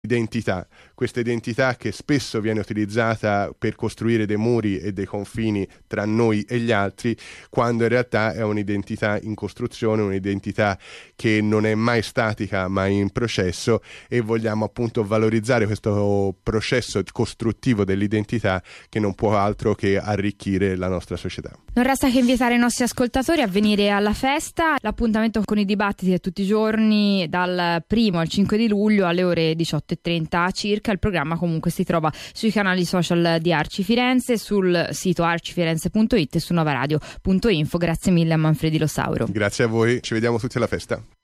identità, questa identità che spesso viene utilizzata per costruire dei muri e dei confini tra noi e gli altri, quando in realtà è un'identità in costruzione, un'identità che non è mai statica ma in processo, e vogliamo appunto valorizzare questo processo costruttivo dell'identità che non può altro che arricchire la nostra società. Non resta che invitare i nostri ascoltatori a venire alla festa. L'appuntamento con i dibattiti è tutti i giorni dal 1 al 5 di luglio alle ore 18:30 circa. Il programma comunque si trova sui canali social di Arci Firenze, sul sito arcifirenze.it e su novaradio.info. Grazie mille a Manfredi Lo Sauro. Grazie a voi, ci vediamo tutti alla festa.